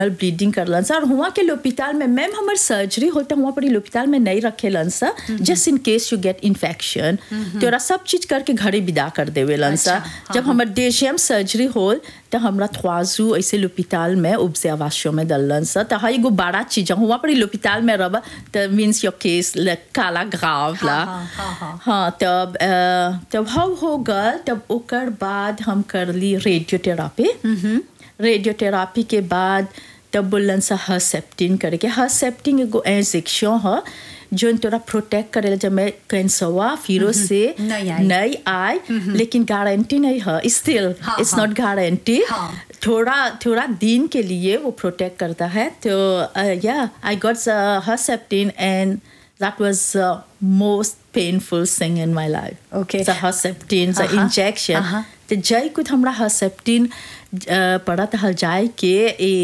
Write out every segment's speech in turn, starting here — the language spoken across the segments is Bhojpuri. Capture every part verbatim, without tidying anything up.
ब्लीडिंग करलन सा और हुआ के लोपिताल में मैम हमार सर्जरी होता हुआ पर लोपिताल में नहीं रखेलन सा just in case you get infection तोरा सब चीज करके घरे विदा कर देवेलन सा जब हमार देशियम सर्जरी होल तो हमरा थ्वाजू ऐसे लोपिताल में ऑब्जर्वेशन में दलन सा तो हाई गो बड़ा चीज हुआ पर लोपिताल में रब तो मींस योर केस काला ग्राव ला हाँ तब तब हाउ हो गल तब ओकर बाद हम करली रेडियोथेरापी रेडियोथेरापी के बाद तब बोलन सा हर्सेप्टिन करके हर्सेप्टिन एगो इंजेक्शन है जो तोरा प्रोटेक्ट करेला जब मैं कैंसरवा फिर से नहीं आए लेकिन गारंटी नहीं है स्टिल इट्स नॉट गारंटी थोड़ा थोड़ा दिन के लिए वो प्रोटेक्ट करता है तो या I got Herceptin and that was the most painful thing in my life. Okay. The Herceptin, the uh-huh. injection. Uh-huh. तो जय कुछ हमरा Herceptin पढ़त हल जाए के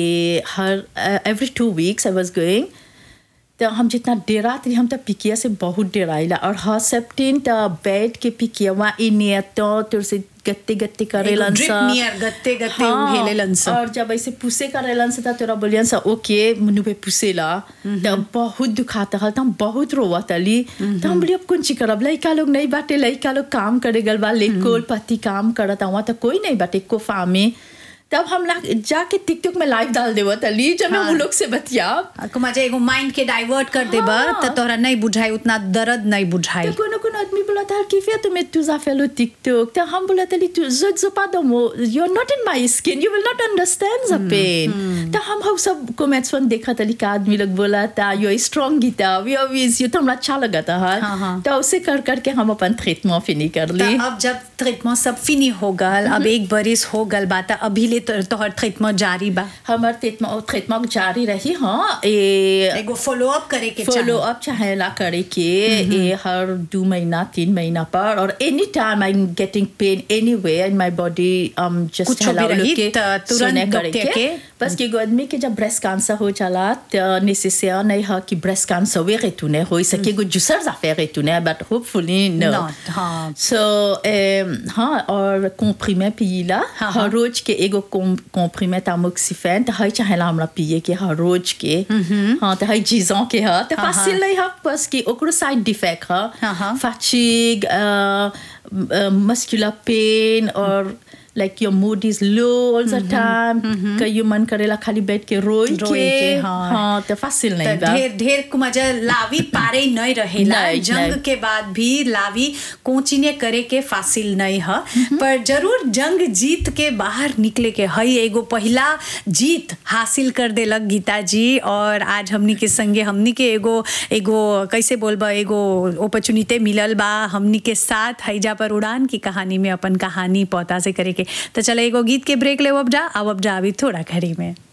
हर every two weeks I was going. तो हम जितना डेरा थी हम तो पिकिया से बहुत डेराइला और Herceptin तो बैठ के पिकिया वहाँ इन्हें तो तो से गत्ते गत्ते करेलन सा गत्ते गत्ते उहेलेलन सा और जब ऐसे पुसे करेलन सा तोरा बोलियन सा ओके मुनु पे पुसेला तो बहुत दुखाता हल तो हम बहुत रोवत अली तो हम बोली अब कौन ची करब लइका लोग नहीं बाटे लइका लोग काम करे गल बा लेकोल पति काम करता वहाँ तो कोई नहीं बाटे को फामे तब हम जाके टिकटॉक में लाइव डाल देव तली जब मैं हाँ। उन लोग से बतिया को मजे एगो माइंड के डाइवर्ट कर देबा हाँ। त तोरा नहीं बुझाई उतना दर्द नहीं बुझाई तो कोनो कोनो आदमी बोला था कि फिर तुम्हें तुझा फेलो टिकटॉक तो हम बोला तली तू जो जो पा दो you R not in my skin you will not understand the PAN तो हम हम सब कमेंट्स वन देखा तली का आदमी लोग बोला था you R strong Geeta V R Vij you तो हमरा अच्छा लगा था हां तो उसे कर करके हम अपन ट्रीटमेंट फिनी कर ली अब जब ट्रीटमेंट सब फिनी हो गल अब एक बरिस हो गल बात अभी तोहर ट्रीटमेंट जारी बा हमार ट्रीटमेंट ट्रीटमेंट जारी रही हाँ ए एगो फॉलो अप करे के फॉलो अप चाहेला करे के ए हर दो महीना तीन महीना पर और एनी time I am getting PAN anywhere in my body um just हेला के तुरंत करे के बस के आदमी के जब ब्रेस्ट कैंसर हो जाला तो नेसेसरी नहीं है कि ब्रेस्ट कैंसर वे रेतुने हो सके को जुसर जाफे रेतुने बट होपफुली नो हां सो हाँ और कॉम्प्रीमे पिला हर रोज के एगो कॉम्प्रीमे tamoxifen तो है चाहेला हमरा पिए के हर रोज के हाँ तो है चीजों के है तो फासिल नहीं है बस कि ओकरो साइड इफेक्ट है फैटिग मस्कुलर पेन और like your mood is low all the time कई मन करेला खाली बैठ के रोई के हाँ तो फासिल नहीं बा ढेर ढेर को मजा लावी पारे नहीं रहेला जंग के बाद भी लावी कोचिने करे के फासिल नहीं है पर जरूर जंग जीत के बाहर निकले के हई एगो पहला जीत हासिल कर देलक गीता जी और आज हमनी के संगे हमनी के एगो एगो कैसे बोलबा एगो अपॉर्चुनिटी मिलल बा हमनी के साथ हैजा पर उड़ान की कहानी में अपन कहानी पता से करे के तो चलो एगो गीत के ब्रेक ले अब जा अब अब जा अभी थोड़ा घड़ी में।